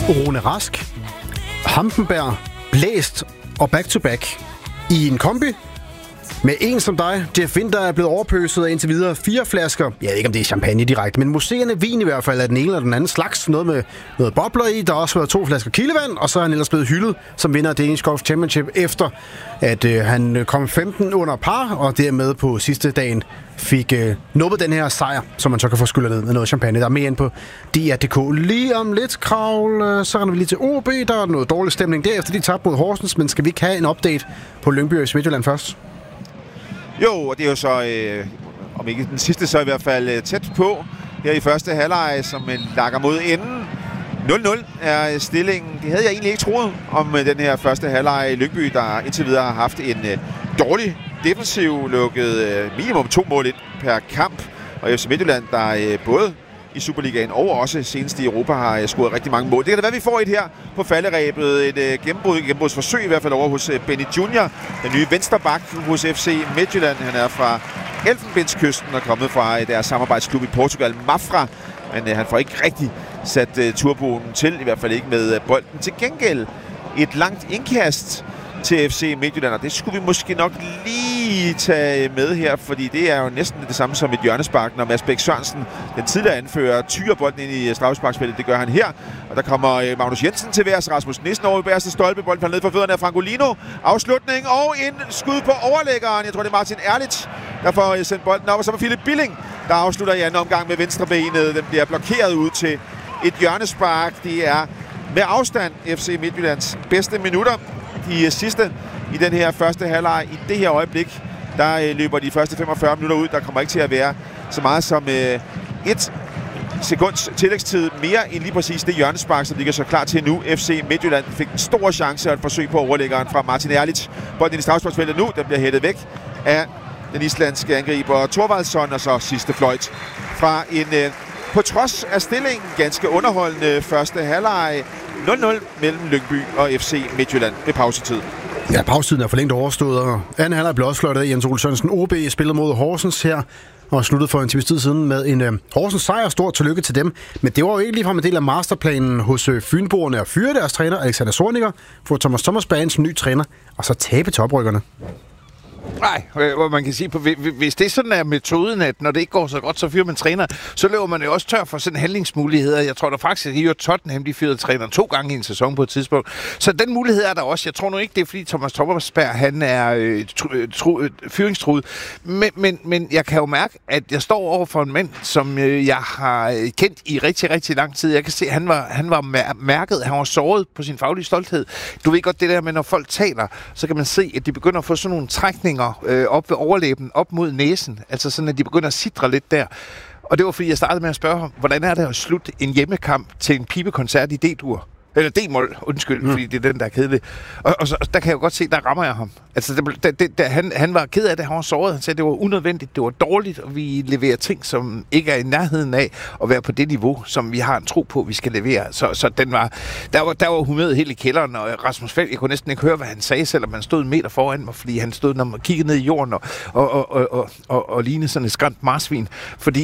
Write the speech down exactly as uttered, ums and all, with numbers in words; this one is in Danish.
Rune Rask, Hampenberg, Blæst og back-to-back i en kombi med en som dig. Jeff Winter er blevet overpøset af indtil videre fire flasker. Jeg ved ikke, om det er champagne direkte, men museerne vin i hvert fald er den ene eller den anden slags. Noget med noget bobler i. Der har også været to flasker kildevand, og så er han ellers blevet hyldet som vinder af Danish Golf Championship, efter at øh, han kom femten under par, og dermed på sidste dagen fik øh, nubbet den her sejr, som man så kan få skyllet ned med noget champagne. Der er mere ind på D R punktum D K. Lige om lidt, Kravl, øh, så render vi lige til O B. Der er noget dårlig stemning derefter. De tabte mod Horsens, men skal vi ikke have en update på Lyngby og Midtjylland først? Jo, og det er jo så, øh, om ikke den sidste, så i hvert fald øh, tæt på her i første halvleg, som øh, lakker mod enden. nul nul er stillingen. Det havde jeg egentlig ikke troet om øh, den her første halvleg i Lyngby, der indtil videre har haft en øh, dårlig defensiv, lukket øh, minimum to mål ind per kamp. Og F C Midtjylland, der øh, både i Superligaen og også senest i Europa har øh, scoret rigtig mange mål. Det kan da være, vi får et her på falderæbet. Et øh, gennembrud, gennembrudsforsøg i hvert fald over hos øh, Benny Junior, den nye venstreback hos F C Midtjylland. Han er fra Elfenbenskysten og kommet fra øh, deres samarbejdsklub i Portugal, Mafra. Men øh, han får ikke rigtig sat øh, turboen til, i hvert fald ikke med øh, bolden. Til gengæld et langt indkast til F C Midtjylland, og det skulle vi måske nok lige tage med her, fordi det er jo næsten det samme som et hjørnespark, når Mads Bæk Sørensen, den tidligere anfører, tyrer bolden ind i straffesparksfeltet. Det gør han her, og der kommer Magnus Jensen til værs, Rasmus Nissen over i bagerste stolpe, bolden falder ned for fødderne af Francolino, afslutning og en skud på overlæggeren. Jeg tror, det er Martin Erlich, der får sendt bolden op, og så var Philip Billing, der afslutter i anden omgang med venstrebenet. Den bliver blokeret ud til et hjørnespark. Det er med afstand F C Midtjyllands bedste minutter. De sidste i den her første halvleg. I det her øjeblik, der øh, løber de første femogfyrre minutter ud. Der kommer ikke til at være så meget som øh, et sekunds tillægstid mere end lige præcis det hjørnespark, som ligger så klar til nu. F C Midtjylland fik en stor chance og et forsøg på overlæggeren fra Martin Erlich. Bolden i straffesparksfeltet nu, den bliver hættet væk af den islandske angriber Thorvaldsson, og så sidste fløjt fra en øh, på trods af stillingen ganske underholdende første halvleg. nul nul mellem Lyngby og F C Midtjylland ved pausetid. Ja, pausetiden er for længe overstået, og anden halvleg blev også fløjtet af Jens Ole Sørensen. O B spillede mod Horsens her, og sluttede for en times tid siden med en øh, Horsens sejr. Stort tillykke til dem. Men det var jo ikke ligefrem en del af masterplanen hos øh, Fynboerne at fyre deres træner, Alexander Zorniger, få Thomas Thomas Bagen som ny træner, og så tabe til oprykkerne. Nej, hvor man kan sige, på, hvis det sådan er metoden, at når det ikke går så godt, så fyrer man træner, så løber man jo også tør for sådan handlingsmuligheder. Jeg tror da faktisk, at I og Tottenham, de fyrede træneren to gange i en sæson på et tidspunkt. Så den mulighed er der også. Jeg tror nu ikke, det er fordi Thomas Toppersberg, han er øh, tru, øh, fyringstruet. Men, men, men jeg kan jo mærke, at jeg står over for en mand, som øh, jeg har kendt i rigtig, rigtig lang tid. Jeg kan se, at han var, han var mærket, han var såret på sin faglige stolthed. Du ved godt det der med, når folk taler, så kan man se, at de begynder at få sådan nogle trækninger Øh, op ved overlæben, op mod næsen. Altså sådan, at de begynder at sidre lidt der. Og det var, fordi jeg startede med at spørge ham, hvordan er det at slutte en hjemmekamp til en pibekoncert i D-dur? Eller D-mol, undskyld, mm. fordi det er den, der er kedelig. Og, og så, der kan jeg jo godt se, der rammer jeg ham. Altså, det, det, det, det, han, han var ked af det, han var såret. Han sagde, at det var unødvendigt, det var dårligt, og vi leverer ting, som ikke er i nærheden af at være på det niveau, som vi har en tro på, vi skal levere. Så, så den var, der var, der var humøret helt i kælderen, og Rasmus Feld, jeg kunne næsten ikke høre, hvad han sagde, selvom han stod en meter foran mig, fordi han stod, når man kiggede ned i jorden og, og, og, og, og, og lignede sådan et skræmt marsvin. Fordi